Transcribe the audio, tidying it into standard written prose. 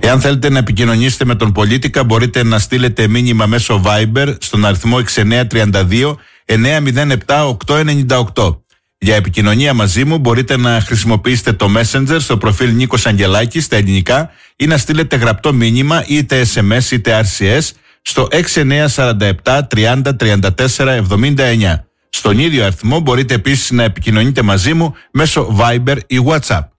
Εάν θέλετε να επικοινωνήσετε με τον Πολίτικα, μπορείτε να στείλετε μήνυμα μέσω Viber στον αριθμό 6932 907 898. Για επικοινωνία μαζί μου μπορείτε να χρησιμοποιήσετε το Messenger στο προφίλ Νίκος Αγγελάκης στα ελληνικά ή να στείλετε γραπτό μήνυμα είτε SMS είτε RCS στο 6947 30 34 79. Στον ίδιο αριθμό μπορείτε επίσης να επικοινωνείτε μαζί μου μέσω Viber ή WhatsApp.